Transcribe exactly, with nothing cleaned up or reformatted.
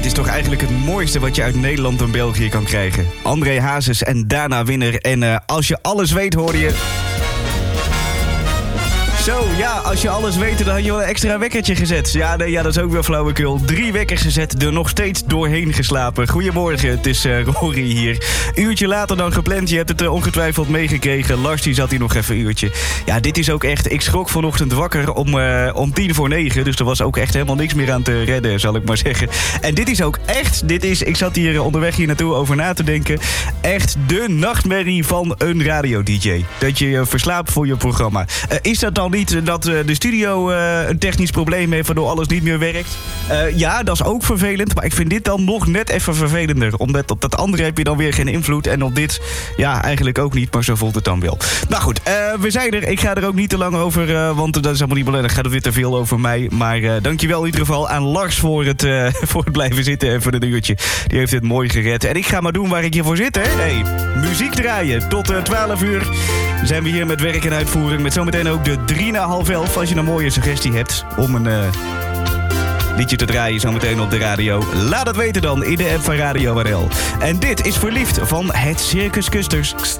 dit is toch eigenlijk het mooiste wat je uit Nederland en België kan krijgen. André Hazes en daarna winner. En uh, als je alles weet, hoorde je... Zo, ja, als je alles weet, dan had je wel een extra wekkertje gezet. Ja, nee, ja, dat is ook wel flauwekul. Drie wekkers gezet, er nog steeds doorheen geslapen. Goedemorgen, het is uh, Rory hier. Uurtje later dan gepland, je hebt het uh, ongetwijfeld meegekregen. Lars, die zat hier nog even een uurtje. Ja, dit is ook echt, ik schrok vanochtend wakker om, uh, om tien voor negen. Dus er was ook echt helemaal niks meer aan te redden, zal ik maar zeggen. En dit is ook echt, dit is, ik zat hier onderweg hier naartoe over na te denken. Echt de nachtmerrie van een radio-d j. Dat je je verslaapt voor je programma. Uh, is dat dan niet dat uh, de studio uh, een technisch probleem heeft waardoor alles niet meer werkt? Uh, ja, dat is ook vervelend, maar ik vind dit dan nog net even vervelender. Omdat op dat andere heb je dan weer geen invloed en op dit, ja, eigenlijk ook niet, maar zo voelt het dan wel. Nou goed, uh, we zijn er. Ik ga er ook niet te lang over, uh, want dat is allemaal niet belangrijk. Dan gaat het weer te veel over mij. Maar uh, dankjewel in ieder geval aan Lars voor het, uh, voor het blijven zitten even een uurtje. Die heeft het mooi gered. En ik ga maar doen waar ik hiervoor zit, hè. Hey, muziek draaien. Tot uh, twaalf uur zijn we hier met werk en uitvoering. Met zometeen ook de drie na half elf. Als je een mooie suggestie hebt om een uh, liedje te draaien zometeen op de radio. Laat het weten dan in de app van Radio R L. En dit is Verliefd van het Circus Custers.